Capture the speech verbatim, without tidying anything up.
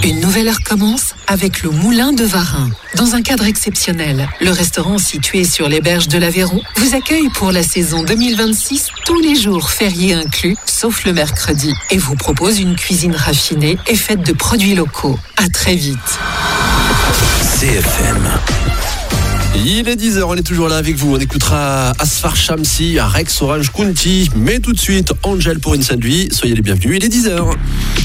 Une nouvelle heure commence avec le Moulin de Varin. Dans un cadre exceptionnel, le restaurant situé sur les berges de l'Aveyron vous accueille pour la saison deux mille vingt-six, tous les jours fériés inclus, sauf le mercredi, et vous propose une cuisine raffinée et faite de produits locaux. À très vite. C F M. Il est dix heures, on est toujours là avec vous. On écoutera Asfar Shamsi, Rex Orange County. Mais tout de suite, Angel pour Inside Vie. Soyez les bienvenus, il est dix heures.